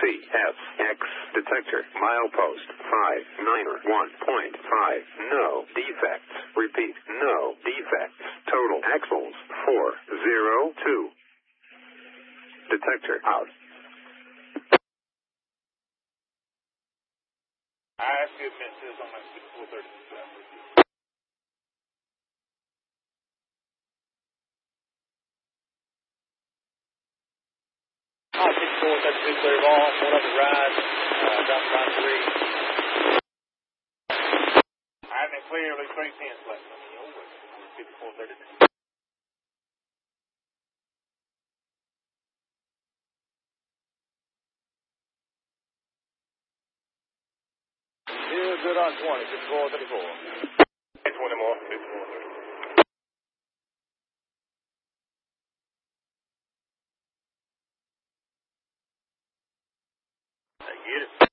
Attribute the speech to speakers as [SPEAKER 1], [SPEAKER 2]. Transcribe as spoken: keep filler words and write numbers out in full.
[SPEAKER 1] F X detector milepost five niner one point five. No defects. Repeat, no defects. Total axles four zero two. Detector out.
[SPEAKER 2] I asked you a minute, says on my four thirty. Oh, sixty-four thirty-two, clear ball, one up the ride, uh, down to line three. I have been clearly three tenths left on the over. fifty-four thirty-two. Still good on twenty, fifty-four thirty-four. twenty more, fifty-four thirty. Get it.